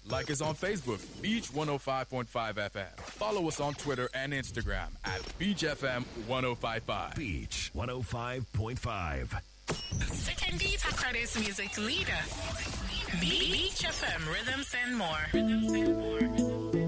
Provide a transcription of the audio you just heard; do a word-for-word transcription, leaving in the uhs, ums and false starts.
Like us on Facebook, Beach one oh five point five F M. Follow us on Twitter and Instagram at Beach F M ten fifty-five. Beach one oh five point five. Second beat Accra's music leader. Beach F M, rhythms and more. Rhythms and more.